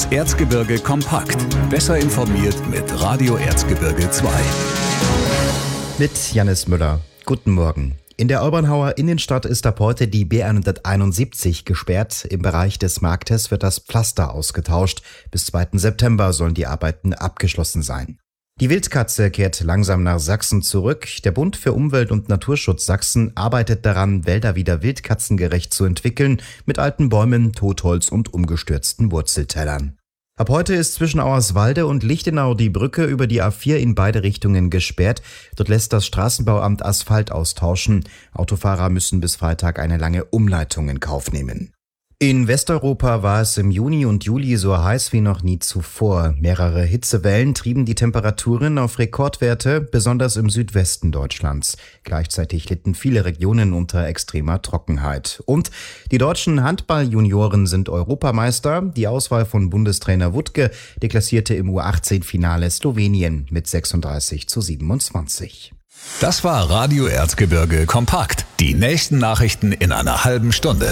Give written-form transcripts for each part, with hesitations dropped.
Das Erzgebirge kompakt. Besser informiert mit Radio Erzgebirge 2. Mit Jannis Müller. Guten Morgen. In der Obernhauer Innenstadt ist ab heute die B171 gesperrt. Im Bereich des Marktes wird das Pflaster ausgetauscht. Bis 2. September sollen die Arbeiten abgeschlossen sein. Die Wildkatze kehrt langsam nach Sachsen zurück. Der Bund für Umwelt und Naturschutz Sachsen arbeitet daran, Wälder wieder wildkatzengerecht zu entwickeln, mit alten Bäumen, Totholz und umgestürzten Wurzeltellern. Ab heute ist zwischen Auerswalde und Lichtenau die Brücke über die A4 in beide Richtungen gesperrt. Dort lässt das Straßenbauamt Asphalt austauschen. Autofahrer müssen bis Freitag eine lange Umleitung in Kauf nehmen. In Westeuropa war es im Juni und Juli so heiß wie noch nie zuvor. Mehrere Hitzewellen trieben die Temperaturen auf Rekordwerte, besonders im Südwesten Deutschlands. Gleichzeitig litten viele Regionen unter extremer Trockenheit. Und die deutschen Handball-Junioren sind Europameister. Die Auswahl von Bundestrainer Wuttke deklassierte im U18-Finale Slowenien mit 36:27. Das war Radio Erzgebirge kompakt. Die nächsten Nachrichten in einer halben Stunde.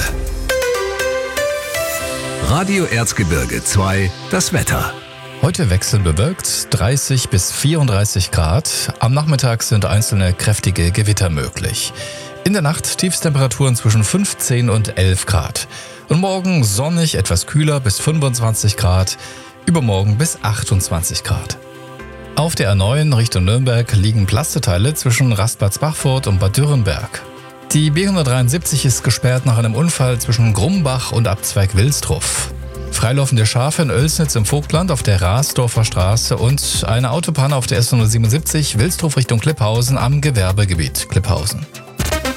Radio Erzgebirge 2, das Wetter. Heute wechselnd bewölkt, 30 bis 34 Grad. Am Nachmittag sind einzelne kräftige Gewitter möglich. In der Nacht Tiefstemperaturen zwischen 15 und 11 Grad. Und morgen sonnig, etwas kühler bis 25 Grad. Übermorgen bis 28 Grad. Auf der A9 Richtung Nürnberg liegen Plasteteile zwischen Rastplatz-Bachfurt und Bad Dürrenberg. Die B173 ist gesperrt nach einem Unfall zwischen Grumbach und Abzweig Wilsdruff. Freilaufende Schafe in Oelsnitz im Vogtland auf der Rasdorfer Straße und eine Autopanne auf der S177 Wilsdruff Richtung Klipphausen am Gewerbegebiet Klipphausen.